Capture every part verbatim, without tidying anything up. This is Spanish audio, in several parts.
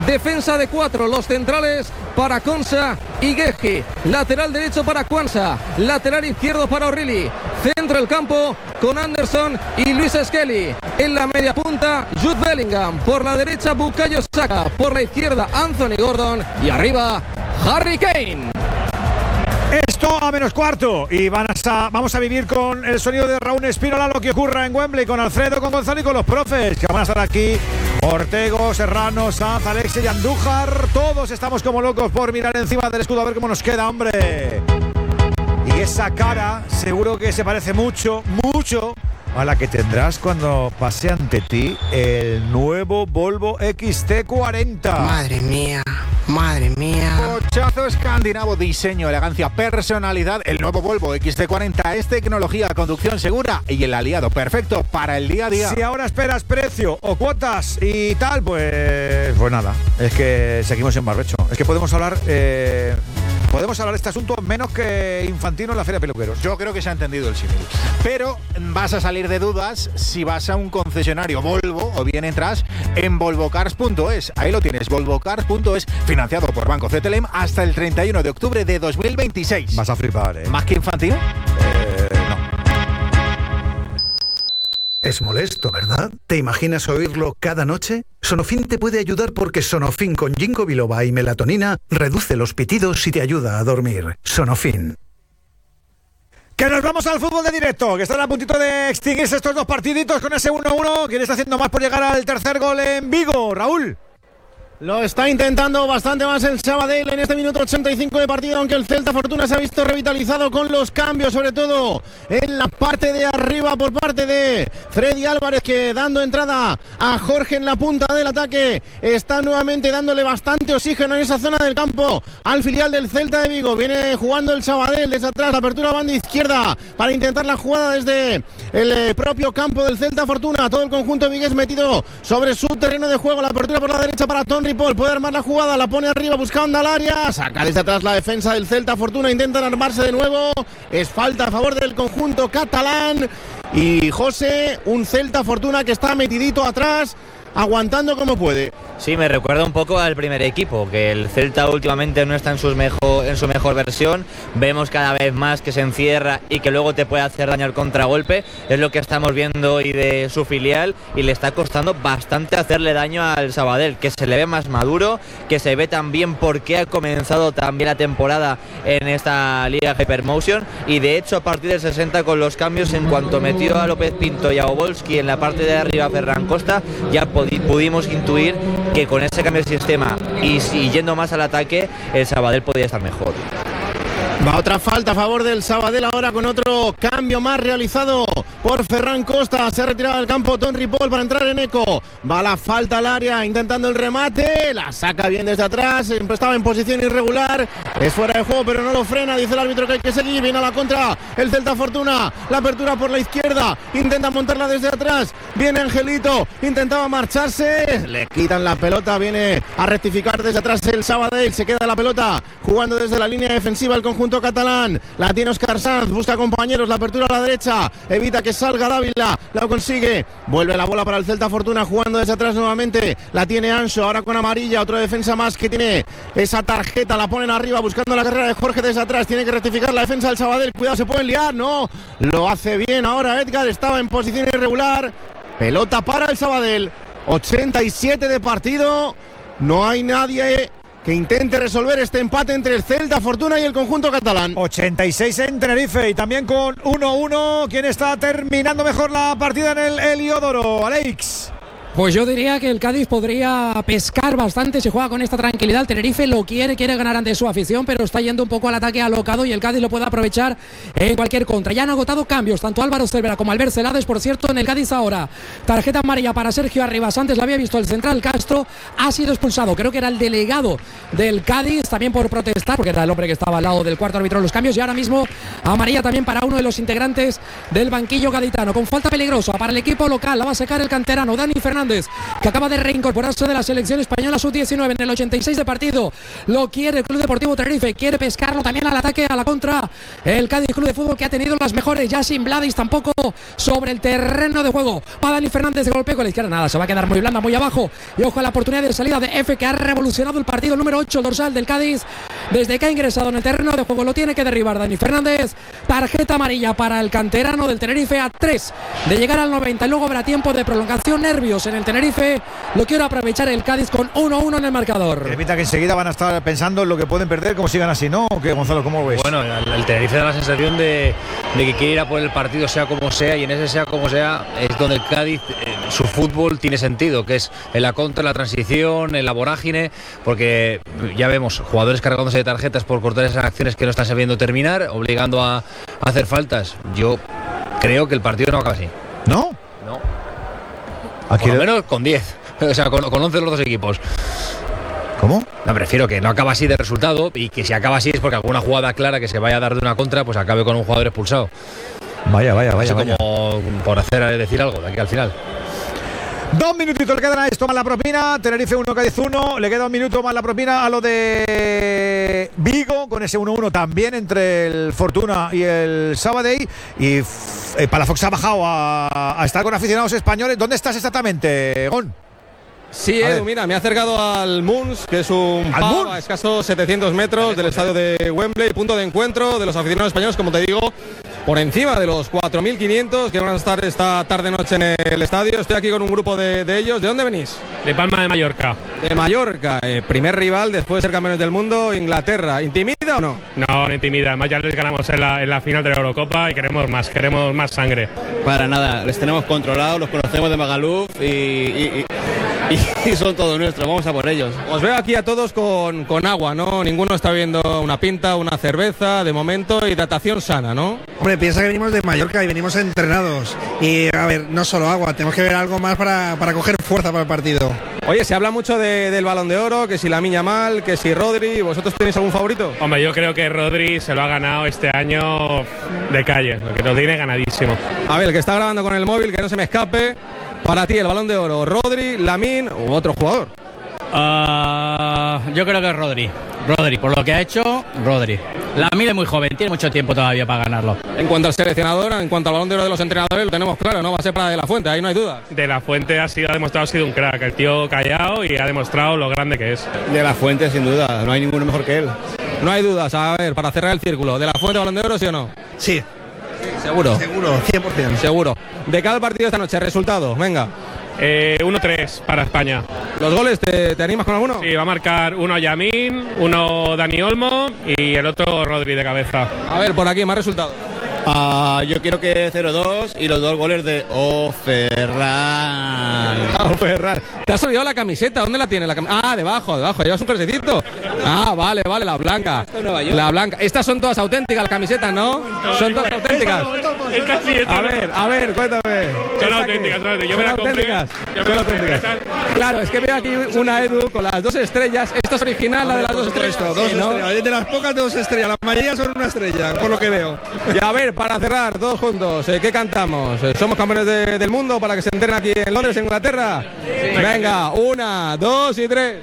Defensa de cuatro, los centrales para Konsa y Gueji. Lateral derecho para Kwanza. Lateral izquierdo para O'Reilly. Centro del campo con Anderson y Luis Skelly. En la media punta, Jude Bellingham. Por la derecha, Bukayo Saka. Por la izquierda, Anthony Gordon. Y arriba, Harry Kane. Esto a menos cuarto y van a, vamos a vivir con el sonido de Raúl Espínola lo que ocurra en Wembley con Alfredo, con Gonzalo y con los profes que van a estar aquí. Ortego, Serrano, Sanz, Alexis y Andújar. Todos estamos como locos por mirar encima del escudo a ver cómo nos queda, hombre. Y esa cara seguro que se parece mucho, mucho a la que tendrás cuando pase ante ti el nuevo Volvo X C cuarenta. Madre mía, madre mía. Cochazo escandinavo, diseño, elegancia, personalidad. El nuevo Volvo X C cuarenta es tecnología, conducción segura y el aliado perfecto para el día a día. Si ahora esperas precio o cuotas y tal, pues pues nada, es que seguimos en barbecho. Es que podemos hablar eh, podemos hablar de este asunto menos que Infantino en la Feria de Peluqueros. Yo creo que se ha entendido el símil. Pero vas a salir de dudas si vas a un concesionario Volvo o bien entras en volvocars punto es. Ahí lo tienes, volvocars punto es, financiado por Banco C T L M hasta el treinta y uno de octubre de dos mil veintiséis. Vas a flipar, ¿eh? ¿Más que Infantino? Eh, no. Es molesto, ¿verdad? ¿Te imaginas oírlo cada noche? Sonofin te puede ayudar porque Sonofin con ginkgo biloba y melatonina reduce los pitidos y te ayuda a dormir. Sonofin. Que nos vamos al fútbol de directo, que están a puntito de extinguirse estos dos partiditos con ese uno uno. ¿Quién está haciendo más por llegar al tercer gol en Vigo? Raúl. Lo está intentando bastante más el Sabadell en este minuto ochenta y cinco de partido, aunque el Celta Fortuna se ha visto revitalizado con los cambios, sobre todo en la parte de arriba por parte de Freddy Álvarez, que dando entrada a Jorge en la punta del ataque, está nuevamente dándole bastante oxígeno en esa zona del campo al filial del Celta de Vigo. Viene jugando el Sabadell desde atrás, la apertura banda izquierda para intentar la jugada desde el propio campo del Celta Fortuna. Todo el conjunto vigués metido sobre su terreno de juego, la apertura por la derecha para Tony Paul, puede armar la jugada, la pone arriba buscando al área, saca desde atrás la defensa del Celta Fortuna, intentan armarse de nuevo, es falta a favor del conjunto catalán y José, un Celta Fortuna que está metidito atrás, aguantando como puede. Sí, me recuerda un poco al primer equipo, que el Celta últimamente no está en, sus mejor, en su mejor versión. Vemos cada vez más que se encierra y que luego te puede hacer daño al contragolpe. Es lo que estamos viendo hoy de su filial y le está costando bastante hacerle daño al Sabadell, que se le ve más maduro, que se ve también porque ha comenzado también la temporada en esta Liga Hypermotion y de hecho a partir del sesenta con los cambios, en cuanto metió a López Pinto y a Obolski en la parte de arriba Ferran Costa, ya pudimos intuir que con ese cambio de sistema y, y yendo más al ataque, el Sabadell podía estar mejor. Va otra falta a favor del Sabadell ahora con otro cambio más realizado por Ferran Costa. Se ha retirado del campo Ton Ripoll para entrar en Eco. Va la falta al área intentando el remate. La saca bien desde atrás. Siempre estaba en posición irregular. Es fuera de juego pero no lo frena. Dice el árbitro que hay que seguir. Viene a la contra el Celta Fortuna. La apertura por la izquierda. Intenta montarla desde atrás. Viene Angelito. Intentaba marcharse. Le quitan la pelota. Viene a rectificar desde atrás el Sabadell. Se queda la pelota jugando desde la línea defensiva el conjunto catalán, la tiene Óscar Sanz, busca compañeros, la apertura a la derecha, evita que salga Dávila, la consigue, vuelve la bola para el Celta Fortuna jugando desde atrás nuevamente, la tiene Anso, ahora con amarilla, otra defensa más que tiene esa tarjeta, la ponen arriba buscando la carrera de Jorge desde atrás, tiene que rectificar la defensa del Sabadell, cuidado se pueden liar, no, lo hace bien ahora Edgar, estaba en posición irregular, pelota para el Sabadell, ochenta y siete de partido, no hay nadie que intente resolver este empate entre el Celta Fortuna y el conjunto catalán. ochenta y seis en Tenerife y también con uno uno. ¿Quién está terminando mejor la partida en el Heliódoro? Alex. Pues yo diría que el Cádiz podría pescar bastante, se juega con esta tranquilidad. El Tenerife lo quiere, quiere ganar ante su afición, pero está yendo un poco al ataque alocado y el Cádiz lo puede aprovechar en cualquier contra. Ya han agotado cambios, tanto Álvaro Cervera como Albert Celades, por cierto, en el Cádiz ahora. Tarjeta amarilla para Sergio Arribas, antes la había visto el central Castro, ha sido expulsado, creo que era el delegado del Cádiz, también por protestar, porque era el hombre que estaba al lado del cuarto árbitro de los cambios, y ahora mismo amarilla también para uno de los integrantes del banquillo gaditano, con falta peligrosa para el equipo local, la va a sacar el canterano Dani Fernández. Fernández, que acaba de reincorporarse de la selección española sub diecinueve en el ochenta y seis de partido. Lo quiere el Club Deportivo Tenerife, quiere pescarlo también al ataque, a la contra. El Cádiz Club de Fútbol, que ha tenido las mejores, ya sin Vladis tampoco sobre el terreno de juego. Va Dani Fernández, de golpe con la izquierda, nada, se va a quedar muy blanda, muy abajo. Y ojo a la oportunidad de salida de F, que ha revolucionado el partido, el número ocho, el dorsal del Cádiz. Desde que ha ingresado en el terreno de juego, lo tiene que derribar Dani Fernández. Tarjeta amarilla para el canterano del Tenerife, a tres de llegar al noventa, y luego habrá tiempo de prolongación. Nervios en el Tenerife, lo quiero aprovechar el Cádiz con uno uno en el marcador. Evita que enseguida van a estar pensando en lo que pueden perder, como sigan así, ¿no? ¿O qué, Gonzalo, cómo lo ves? Bueno, el, el Tenerife da la sensación de, de que quiere ir a por el partido sea como sea, y en ese sea como sea es donde el Cádiz, eh, su fútbol tiene sentido, que es en la contra, en la transición, en la vorágine, porque ya vemos jugadores cargándose de tarjetas por cortar esas acciones que no están sabiendo terminar, obligando a, a hacer faltas. Yo creo que el partido no acaba así. ¿No? No. Aquí por lo menos con diez, o sea, con, con once de los dos equipos. ¿Cómo? No, prefiero que no acaba así de resultado, y que si acaba así es porque alguna jugada clara que se vaya a dar de una contra, pues acabe con un jugador expulsado. Vaya, vaya, vaya, Así vaya. como por hacer decir algo de aquí al final. Dos minutitos le quedan a esto más la propina. Tenerife uno, Cádiz uno. Le queda un minuto más la propina a lo de Vigo, con ese uno uno también entre el Fortuna y el Sabadell. Y eh, Palafox ha bajado a, a estar con aficionados españoles. ¿Dónde estás exactamente, Gon? Sí, Edu, mira, me he acercado al Moons, que es un pub a escasos setecientos metros del estadio de Wembley, punto de encuentro de los aficionados españoles, como te digo, por encima de los cuatro mil quinientos que van a estar esta tarde-noche en el estadio. Estoy aquí con un grupo de, de ellos. ¿De dónde venís? De Palma de Mallorca. De Mallorca, eh, primer rival después de ser campeones del mundo, Inglaterra. ¿Intimida o no? No, no intimida. Además ya les ganamos en la, en la final de la Eurocopa y queremos más, queremos más sangre. Para nada, les tenemos controlados, los conocemos de Magaluf y, y, y, y son todos nuestros, vamos a por ellos. Os veo aquí a todos con, con agua, ¿no? Ninguno está viendo una pinta, una cerveza, de momento, hidratación sana, ¿no? Hombre, piensa que venimos de Mallorca y venimos entrenados. Y, a ver, no solo agua, tenemos que ver algo más para, para coger fuerza para el partido. Oye, se habla mucho de, del Balón de Oro, que si Lamine Yamal, que si Rodri. ¿Vosotros tenéis algún favorito? Hombre, yo creo que Rodri se lo ha ganado este año de calle, lo que lo tiene ganadísimo. A ver, el que está grabando con el móvil, que no se me escape. Para ti, el Balón de Oro, Rodri, Lamine u otro jugador. Uh, yo creo que es Rodri. Rodri, por lo que ha hecho, Rodri. Lamine es muy joven, tiene mucho tiempo todavía para ganarlo. En cuanto al seleccionador, en cuanto al Balón de Oro de los entrenadores, lo tenemos claro, ¿no? Va a ser para De La Fuente, ahí no hay duda. De La Fuente ha, sido, ha demostrado ha sido un crack, el tío callado, y ha demostrado lo grande que es. De La Fuente, sin duda, no hay ninguno mejor que él. No hay dudas, a ver, para cerrar el círculo, ¿De La Fuente Balón de Oro, sí o no? Sí. ¿Seguro? Seguro, cien por ciento. Seguro. De cada partido esta noche, resultado, venga. Eh, uno tres para España. ¿Los goles te, te animas con alguno? Sí, va a marcar uno Yamin, uno Dani Olmo y el otro Rodri de cabeza. A ver, por aquí, más resultados. Uh, yo quiero que cero dos y los dos goles de O Ferran. Oh, Ferran. ¿Te has olvidado la camiseta? ¿Dónde la tienes? La cam ah, debajo, debajo. ¿Llevas un jerseycito? Ah, vale, vale, la blanca. La blanca. Estas son todas auténticas, las camisetas, ¿no? no son todas auténticas. A ver, a ver, cuéntame. Son auténticas, son auténticas. Yo me la compré. Son auténticas. Claro, es que veo aquí una Edu con las dos estrellas. Esta es original, la de las dos estrellas. Dos sí, ¿no? estrellas. De las pocas dos estrellas, la mayoría son una estrella, por lo que veo. Y a ver, para cerrar, todos juntos, ¿eh? ¿Qué cantamos? ¿Eh? ¿Somos campeones de, del mundo para que se enteren aquí en Londres, en Inglaterra? Sí. Venga, una, dos y tres.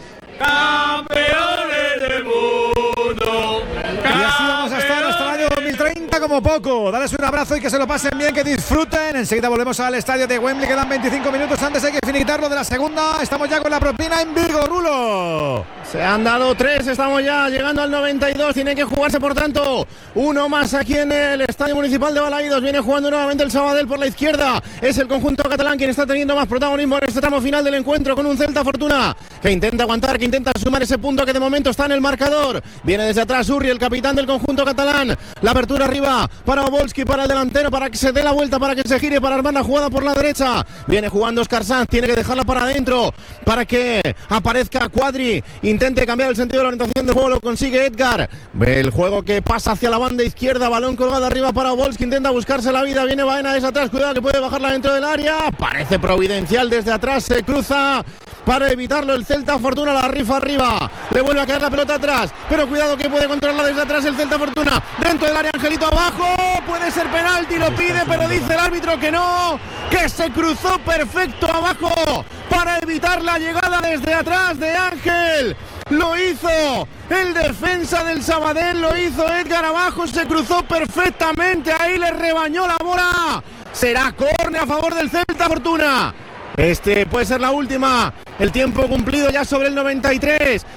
¡Campeones del mundo! Y así vamos a estar hasta el año dos mil treinta como poco. Dales un abrazo y que se lo pasen bien, que disfruten. Enseguida volvemos al estadio de Wembley. Quedan veinticinco minutos antes, hay que finiquitarlo de la segunda. Estamos ya con la propina en Vigo, Rulo. Se han dado tres, estamos ya llegando al noventa y dos. Tiene que jugarse, por tanto, uno más aquí en el Estadio Municipal de Balaídos. Viene jugando nuevamente el Sabadell por la izquierda. Es el conjunto catalán quien está teniendo más protagonismo en este tramo final del encuentro, con un Celta Fortuna que intenta aguantar, que intenta sumar ese punto que de momento está en el marcador. Viene desde atrás Urri, el capitán del conjunto catalán. La apertura arriba para Obolski, para el delantero, para que se dé la vuelta, para que se gire, para armar la jugada por la derecha. Viene jugando Óscar Sanz, tiene que dejarla para adentro, para que aparezca Cuadri. Intente cambiar el sentido de la orientación del juego, lo consigue Edgar. Ve el juego que pasa hacia la banda izquierda, balón colgado arriba para Obolski, intenta buscarse la vida. Viene Baena desde atrás, cuidado que puede bajarla dentro del área. Parece providencial desde atrás, se cruza para evitarlo el Celta Fortuna, la rifa arriba, le vuelve a caer la pelota atrás, pero cuidado que puede controlarla desde atrás el Celta Fortuna, dentro del área Angelito abajo, puede ser penalti, lo pide, pero dice el árbitro que no, que se cruzó perfecto abajo para evitar la llegada desde atrás de Ángel. Lo hizo el defensa del Sabadell, lo hizo Edgar abajo, se cruzó perfectamente, ahí le rebañó la bola. Será córner a favor del Celta Fortuna. Este puede ser la última. El tiempo cumplido ya sobre el noventa y tres.